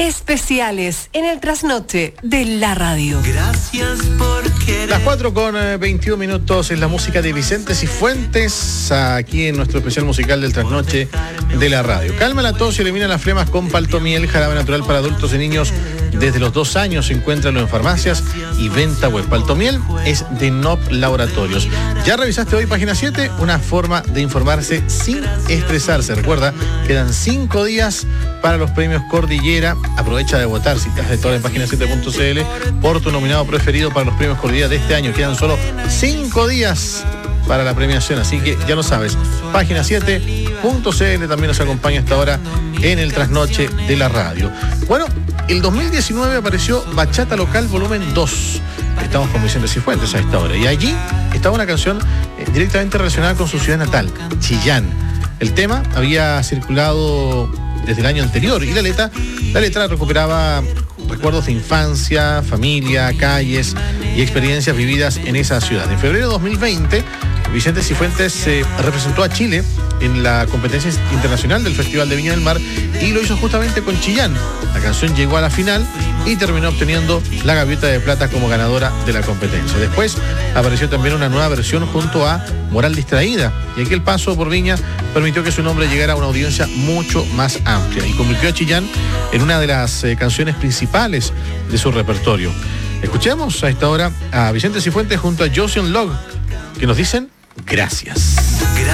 Especiales en el trasnoche de la radio. Gracias por querer. Las 4:21 es la música de Vicente Cifuentes, aquí en nuestro especial musical del trasnoche de la radio. Calma la tos y elimina las flemas con Paltomiel, jarabe natural para adultos y niños. Desde los 2 años, encuéntralo en farmacias y venta web. Paltomiel es de NOP Laboratorios. ¿Ya revisaste hoy página 7? Una forma de informarse sin estresarse. Recuerda, quedan 5 días para los premios Cordillera. Aprovecha de votar, si estás de todo en página7.cl, por tu nominado preferido para los premios Cordillera de este año. Quedan solo 5 días para la premiación, así que ya lo sabes. Página7.cl también nos acompaña hasta ahora en el trasnoche de la radio. Bueno, el 2019 apareció Bachata Local Volumen 2. Estamos con Vicente Cifuentes a esta hora. Y allí estaba una canción directamente relacionada con su ciudad natal, Chillán. El tema había circulado desde el año anterior y la letra recuperaba recuerdos de infancia, familia, calles y experiencias vividas en esa ciudad. En febrero de 2020, Vicente Cifuentes representó a Chile en la competencia internacional del Festival de Viña del Mar y lo hizo justamente con Chillán. La canción llegó a la final y terminó obteniendo la Gaviota de Plata como ganadora de la competencia. Después apareció también una nueva versión junto a Moral Distraída, y aquel paso por Viña permitió que su nombre llegara a una audiencia mucho más amplia y convirtió a Chillán en una de las canciones principales de su repertorio. Escuchemos a esta hora a Vicente Cifuentes junto a Josion Log, que nos dicen gracias.